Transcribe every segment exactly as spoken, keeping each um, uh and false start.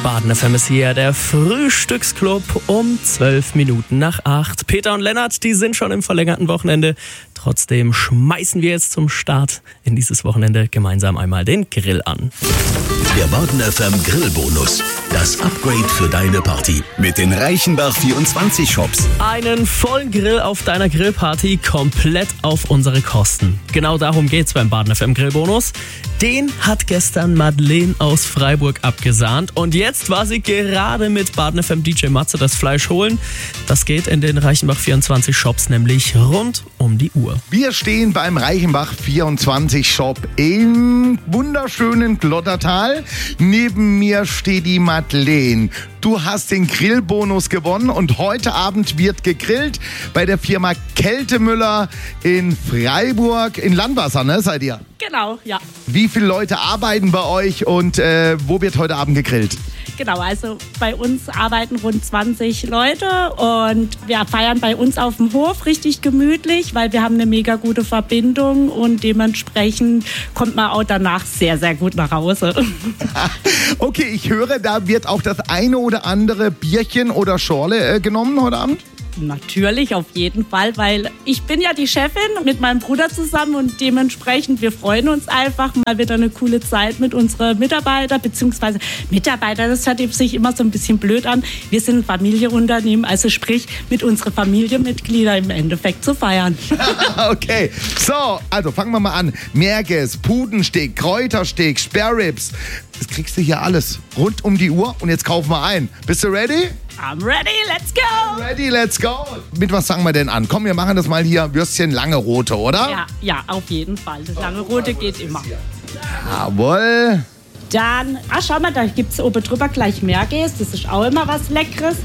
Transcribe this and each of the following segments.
Baden F M ist hier, der Frühstücksclub um zwölf Minuten nach acht. Peter und Lennart, die sind schon im verlängerten Wochenende. Trotzdem schmeißen wir jetzt zum Start in dieses Wochenende gemeinsam einmal den Grill an. Der Baden F M Grillbonus. Das Upgrade für deine Party mit den Reichenbach vierundzwanzig Shops. Einen vollen Grill auf deiner Grillparty komplett auf unsere Kosten. Genau darum geht's beim Baden F M Grillbonus. Den hat gestern Madeleine aus Freiburg abgesahnt und jetzt war sie gerade mit Baden F M D J Matze das Fleisch holen. Das geht in den Reichenbach vierundzwanzig Shops nämlich rund um die Uhr. Wir stehen beim Reichenbach vierundzwanzig Shop im wunderschönen Glottertal. Neben mir steht die Madeleine. Du hast den Grillbonus gewonnen und heute Abend wird gegrillt bei der Firma Kältemüller in Freiburg. In Landwasser, ne, seid ihr? Genau, ja. Wie viele Leute arbeiten bei euch und äh, wo wird heute Abend gegrillt? Genau, also bei uns arbeiten rund zwanzig Leute und wir feiern bei uns auf dem Hof richtig gemütlich, weil wir haben eine mega gute Verbindung und dementsprechend kommt man auch danach sehr, sehr gut nach Hause. Okay, ich höre, da wird auch das eine oder andere Bierchen oder Schorle äh, genommen heute Abend? Natürlich, auf jeden Fall, weil ich bin ja die Chefin mit meinem Bruder zusammen und dementsprechend, wir freuen uns einfach mal wieder eine coole Zeit mit unseren Mitarbeitern, beziehungsweise Mitarbeiter, das hört sich immer so ein bisschen blöd an. Wir sind ein Familienunternehmen, also sprich mit unseren Familienmitgliedern im Endeffekt zu feiern. Okay, so, also fangen wir mal an. Merges, Pudensteak, Kräutersteak, Spareribs, das kriegst du hier alles rund um die Uhr und jetzt kaufen wir ein. Bist du ready? I'm ready, let's go! Ready, let's go! Mit was fangen wir denn an? Komm, wir machen das mal hier, Würstchen lange rote, oder? Ja, ja, auf jeden Fall. Das lange rote geht immer. Jawohl. Dann, ach schau mal, da gibt es oben drüber gleich Merguez. Das ist auch immer was Leckeres.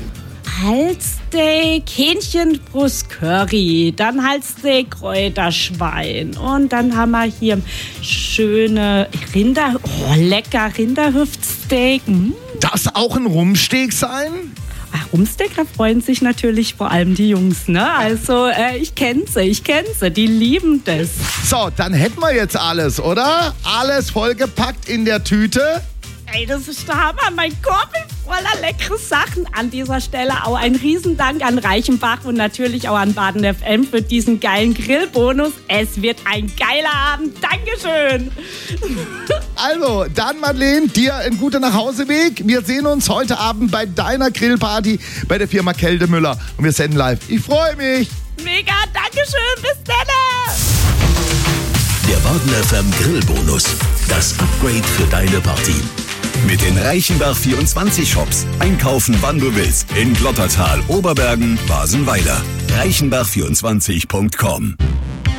Halssteak, Hähnchenbrust, Curry, dann Halssteak, Kräuterschwein und dann haben wir hier schöne Rinder, oh lecker Rinderhüftsteak. Mm. Darf es auch ein Rumsteak sein? Ach, Rumsteak, da freuen sich natürlich vor allem die Jungs, ne? Also äh, ich kenne sie, ich kenne sie, die lieben das. So, dann hätten wir jetzt alles, oder? Alles vollgepackt in der Tüte. Ey, das ist der Hammer. Mein Korb ist voller leckere Sachen. An dieser Stelle auch ein Riesendank an Reichenbach und natürlich auch an Baden F M für diesen geilen Grillbonus. Es wird ein geiler Abend. Dankeschön. Also, dann Madeleine, dir ein guter Nachhauseweg. Wir sehen uns heute Abend bei deiner Grillparty bei der Firma Kältemüller und wir senden live. Ich freue mich. Mega, Dankeschön. Bis dann. Der Baden F M Grillbonus. Das Upgrade für deine Party. Mit den Reichenbach vierundzwanzig Shops. Einkaufen, wann du willst. In Glottertal, Oberbergen, Basenweiler. reichenbach vierundzwanzig punkt com